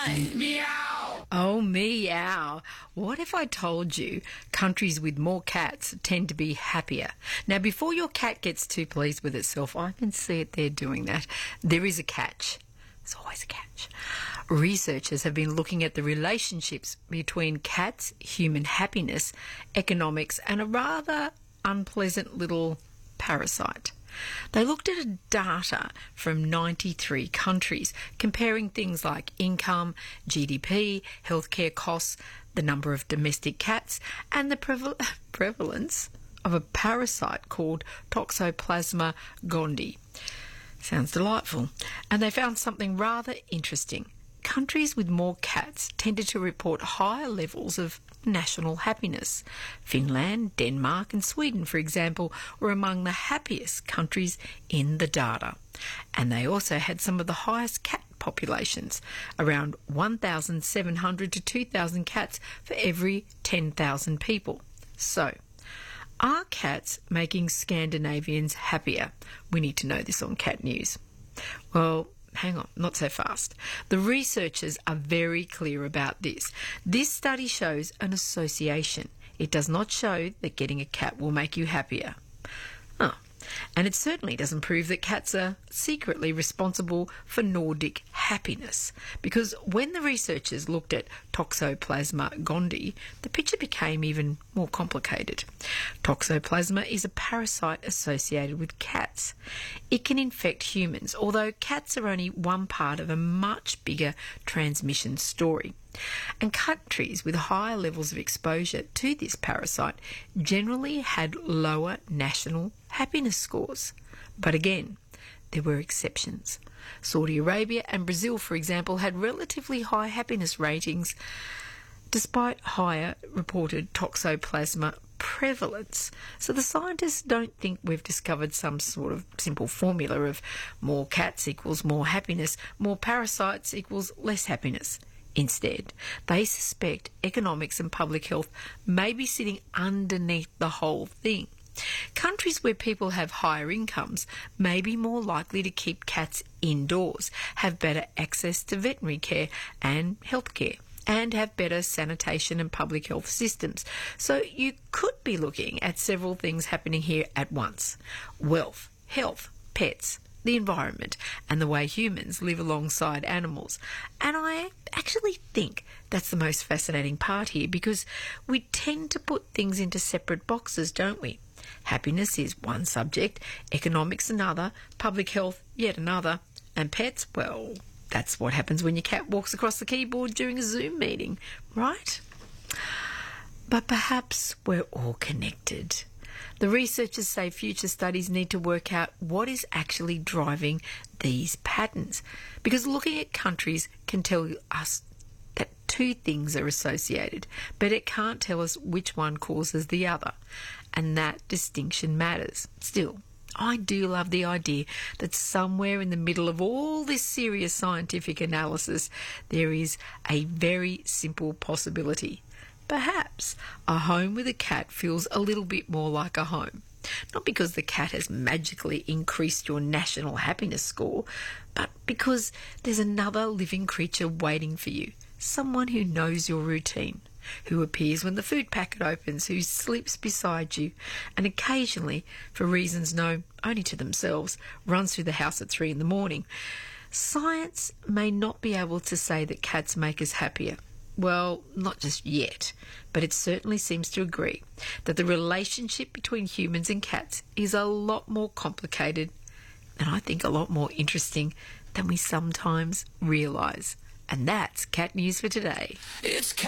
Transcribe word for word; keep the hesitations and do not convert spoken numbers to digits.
mind. Meow! Oh, meow. What if I told you countries with more cats tend to be happier? Now, before your cat gets too pleased with itself, I can see it there doing that. There is a catch. There's always a catch. Researchers have been looking at the relationships between cats, human happiness, economics, and a rather unpleasant little parasite. They looked at data from ninety-three countries, comparing things like income, G D P, healthcare costs, the number of domestic cats, and the preval- prevalence of a parasite called Toxoplasma gondii. Sounds delightful. And they found something rather interesting. Countries with more cats tended to report higher levels of national happiness. Finland, Denmark and Sweden, for example, were among the happiest countries in the data. And they also had some of the highest cat populations, around one thousand seven hundred to two thousand cats for every ten thousand people. So, are cats making Scandinavians happier? We need to know this on Cat News. Well, hang on, not so fast. The researchers are very clear about this. This study shows an association. It does not show that getting a cat will make you happier. Oh, and it certainly doesn't prove that cats are secretly responsible for Nordic happiness, because when the researchers looked at Toxoplasma gondii, the picture became even more complicated. Toxoplasma is a parasite associated with cats. It can infect humans, although cats are only one part of a much bigger transmission story. And countries with higher levels of exposure to this parasite generally had lower national happiness scores. But again, there were exceptions. Saudi Arabia and Brazil, for example, had relatively high happiness ratings despite higher reported Toxoplasma prevalence. So the scientists don't think we've discovered some sort of simple formula of more cats equals more happiness, more parasites equals less happiness. Instead, they suspect economics and public health may be sitting underneath the whole thing. Countries where people have higher incomes may be more likely to keep cats indoors, have better access to veterinary care and healthcare, and have better sanitation and public health systems. So you could be looking at several things happening here at once: wealth, health, pets, the environment, and the way humans live alongside animals. And I actually think that's the most fascinating part here, because we tend to put things into separate boxes, don't we? Happiness is one subject, economics another, public health yet another, and pets, well, that's what happens when your cat walks across the keyboard during a Zoom meeting, right? But perhaps we're all connected. The researchers say future studies need to work out what is actually driving these patterns, because looking at countries can tell us that two things are associated, but it can't tell us which one causes the other, and that distinction matters. Still, I do love the idea that somewhere in the middle of all this serious scientific analysis, there is a very simple possibility. Perhaps a home with a cat feels a little bit more like a home. Not because the cat has magically increased your national happiness score, but because there's another living creature waiting for you. Someone who knows your routine, who appears when the food packet opens, who sleeps beside you, and occasionally, for reasons known only to themselves, runs through the house at three in the morning. Science may not be able to say that cats make us happier. Well, not just yet, but it certainly seems to agree that the relationship between humans and cats is a lot more complicated, and I think a lot more interesting than we sometimes realise. And that's Cat News for today. It's